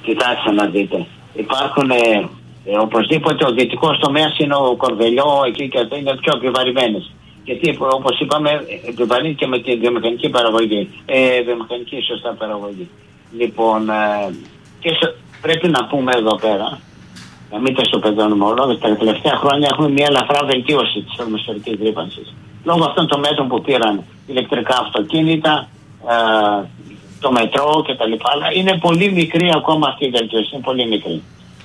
Κοιτάξτε να δείτε. Υπάρχουν οπωσδήποτε ο δυτικός τομέας είναι ο Κορδελιό, εκεί και είναι πιο επιβαρημένες. Γιατί όπως είπαμε επιβαρύνει και με τη βιομηχανική παραγωγή. Βιομηχανική σωστά παραγωγή. Λοιπόν, και πρέπει να πούμε εδώ πέρα, να μην τα ισοπεδώνουμε όλο, τα τελευταία χρόνια έχουμε μια ελαφρά βελτίωση της ατμοσφαιρικής ρύπανσης. Λόγω αυτών των μέτρων που πήραν ηλεκτρικά αυτοκίνητα, το μετρό κτλ. Αλλά είναι πολύ μικρή ακόμα αυτή η βελτίωση. Είναι πολύ μικρή.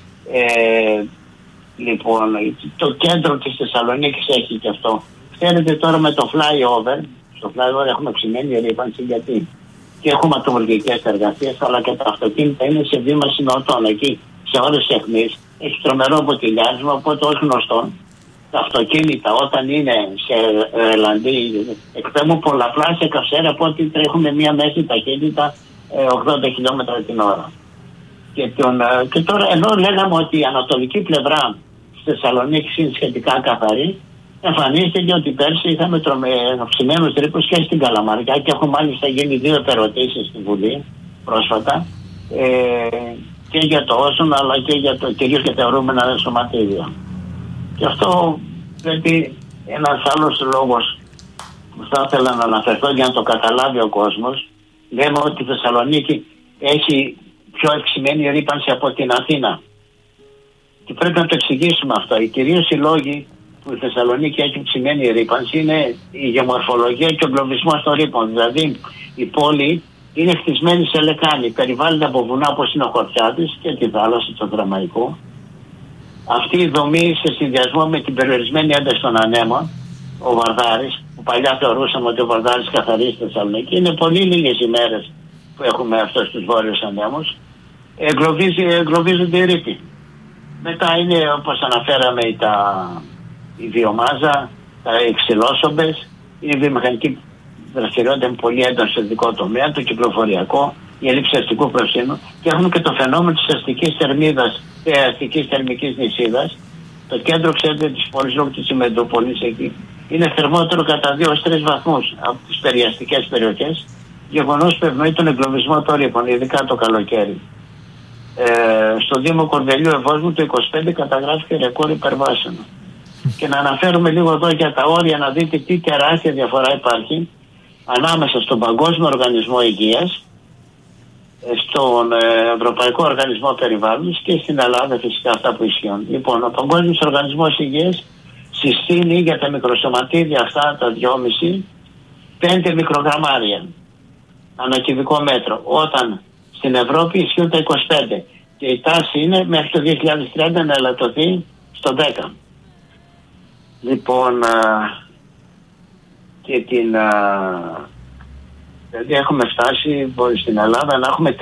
Λοιπόν, το κέντρο της Θεσσαλονίκης έχει και αυτό. Ξέρετε τώρα με το flyover, στο flyover έχουμε αυξημένη ρύπανση γιατί και έχουμε ατομουργικές εργασίες, αλλά και τα αυτοκίνητα είναι σε βήμα συνοτών. Εκεί σε ώρες αιχμής έχει τρομερό ποτηλιάρισμα, οπότε ως γνωστόν τα αυτοκίνητα όταν είναι σε ρελαντί εκπέμπουν πολλαπλάσια καυσαέρα από ό,τι τρέχουμε μία μέση ταχύτητα 80 χιλιόμετρα την ώρα. Και τώρα ενώ λέγαμε ότι η ανατολική πλευρά της Θεσσαλονίκης είναι σχετικά καθαρή, εμφανίστηκε ότι πέρσι είχαμε αυξημένους ρήπους και στην Καλαμαριά και έχουν μάλιστα γίνει 2 επερωτήσεις στη Βουλή πρόσφατα και για το όσον αλλά και για το κυρίως για τα αιωρούμενα σωματίδια. Και αυτό πρέπει ένας άλλος λόγος που θα ήθελα να αναφερθώ για να το καταλάβει ο κόσμος. Λέμε ότι η Θεσσαλονίκη έχει πιο αυξημένη ρύπανση από την Αθήνα. Και πρέπει να το εξηγήσουμε αυτό. Κυρίως οι λόγοι που η Θεσσαλονίκη έχει αυξημένη ρύπανση είναι η γεωμορφολογία και ο εγκλωβισμός των ρήπων. Δηλαδή η πόλη είναι χτισμένη σε λεκάνη, περιβάλλεται από βουνά όπως είναι ο Χορτιάτης και τη θάλασσα, το Δραμαϊκό. Αυτή η δομή σε συνδυασμό με την περιορισμένη ένταση των ανέμων, ο Βαρδάρης, που παλιά θεωρούσαμε ότι ο Βαρδάρης καθαρίζει στη Θεσσαλονίκη, είναι πολύ λίγες ημέρες που έχουμε αυτούς τους βόρειους ανέμους, εγκλωβίζονται οι ρήποι. Μετά είναι όπως αναφέραμε η βιομάζα, οι ξυλόσομπες, η βιομηχανική δραστηριότητα είναι πολύ έντονη στο δικό τομέα, το κυκλοφοριακό, η έλλειψη αστικού προσύνου και έχουμε και το φαινόμενο της αστικής θερμίδας και αστικής θερμικής νησίδας. Το κέντρο, ξέρετε, της πόλης λόγω της Μεντροπολής εκεί είναι θερμότερο κατά 2-3 βαθμούς από τις περιαστικές περιοχές, γεγονός που ευνοεί τον εγκλωβισμό των ρήπων, ειδικά το καλοκαίρι. Στο Δήμο Κορδελιού Ευόσμου το 25 καταγράφηκε ρεκόρ υπερβάσεων. Και να αναφέρουμε λίγο εδώ για τα όρια, να δείτε τι τεράστια διαφορά υπάρχει ανάμεσα στον Παγκόσμιο Οργανισμό Υγείας, στον Ευρωπαϊκό Οργανισμό Περιβάλλοντος και στην Ελλάδα φυσικά αυτά που ισχύουν. Λοιπόν, ο Παγκόσμιος Οργανισμός Υγείας συστήνει για τα μικροσωματίδια αυτά τα 2,5 μικρογραμμάρια ανά κυβικό μέτρο, όταν στην Ευρώπη ισχύουν τα 25 και η τάση είναι μέχρι το 2030 να ελαττωθεί στο 10. Λοιπόν, και δηλαδή έχουμε φτάσει στην Ελλάδα να έχουμε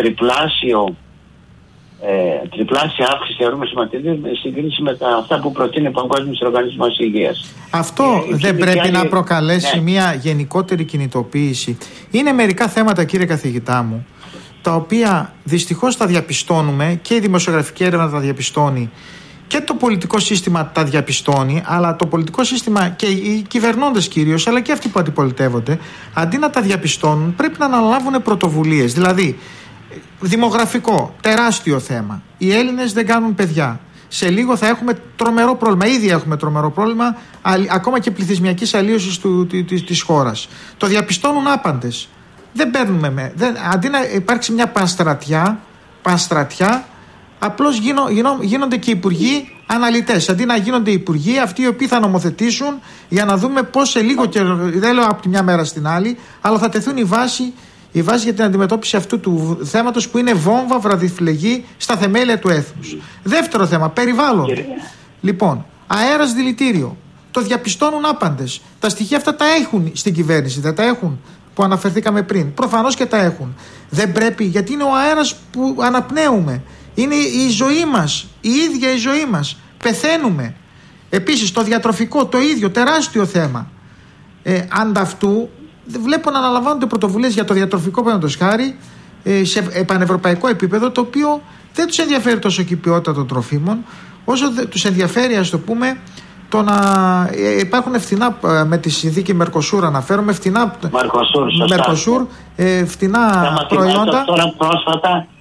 τριπλάσια αύξηση αιωρούμενου σωματιδίου σε σύγκριση με αυτά που προτείνει ο Παγκόσμιος Οργανισμός Υγείας. Αυτό δεν πρέπει να προκαλέσει μια γενικότερη κινητοποίηση? Είναι μερικά θέματα, κύριε καθηγητά μου, τα οποία δυστυχώς τα διαπιστώνουμε και η δημοσιογραφική έρευνα τα διαπιστώνει και το πολιτικό σύστημα τα διαπιστώνει, αλλά το πολιτικό σύστημα και οι κυβερνώντες κυρίως, αλλά και αυτοί που αντιπολιτεύονται, αντί να τα διαπιστώνουν, πρέπει να αναλάβουν πρωτοβουλίες. Δηλαδή, δημογραφικό, τεράστιο θέμα. Οι Έλληνες δεν κάνουν παιδιά. Σε λίγο θα έχουμε τρομερό πρόβλημα. Ήδη έχουμε τρομερό πρόβλημα, ακόμα και πληθυσμιακής αλλίωσης της χώρας. Το διαπιστώνουν άπαντες. Δεν παίρνουμε αντί να υπάρξει μια πανστρατιά, απλώς γίνονται και υπουργοί αναλυτές. Αντί να γίνονται υπουργοί αυτοί οι οποίοι θα νομοθετήσουν για να δούμε πώς σε λίγο καιρό, δεν λέω από τη μια μέρα στην άλλη, αλλά θα τεθούν η βάση για την αντιμετώπιση αυτού του θέματος που είναι βόμβα βραδιφλεγή στα θεμέλια του έθνους. Δεύτερο θέμα, περιβάλλον. Λοιπόν, αέρας δηλητήριο. Το διαπιστώνουν άπαντες. Τα στοιχεία αυτά τα έχουν στην κυβέρνηση, δεν τα έχουν που αναφερθήκαμε πριν? Προφανώς και τα έχουν. Δεν πρέπει, γιατί είναι ο αέρας που αναπνέουμε. Είναι η ζωή μας, η ίδια η ζωή μας. Πεθαίνουμε. Επίσης το διατροφικό, το ίδιο τεράστιο θέμα. Ανταυτού βλέπω να αναλαμβάνονται πρωτοβουλίες για το διατροφικό, παραδείγματος χάρη, σε πανευρωπαϊκό επίπεδο, το οποίο δεν τους ενδιαφέρει τόσο και η ποιότητα των τροφίμων, όσο τους ενδιαφέρει, ας το πούμε, το να υπάρχουν φθηνά, με τη συνθήκη Μερκοσούρ αναφέρομαι, φθηνά Μερκοσούρ, φθηνά προϊόντα. Τώρα πρόσφατα